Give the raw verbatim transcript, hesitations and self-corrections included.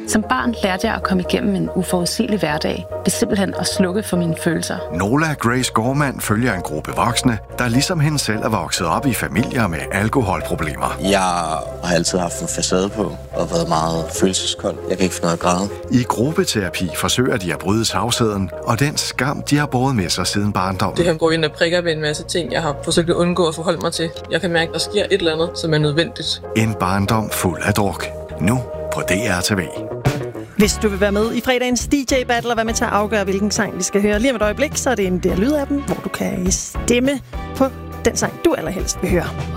Som barn lærte jeg at komme igennem en uforudsigelig hverdag ved simpelthen at slukke for mine følelser. Nola Grace Gorman følger en gruppe voksne, der ligesom hende selv er vokset op i familier med alkoholproblemer. Jeg har altid haft en facade på og været meget følelseskold. Jeg kan ikke finde noget at græde. I gruppeterapi forsøger de at bryde tavsheden og den skam, de har båret med sig siden barndommen. Det her går ind og prikker ved en masse ting, jeg har forsøgt at undgå at forholde mig til. Jeg kan mærke, at der sker et eller andet, som er nødvendigt. En barndom fuld af druk. Nu på D R T V. Hvis du vil være med i fredagens D J-battle og være med til at afgøre, hvilken sang vi skal høre lige om et øjeblik, så er det en der lydappen, hvor du kan stemme på den sang, du allerhelst vil høre.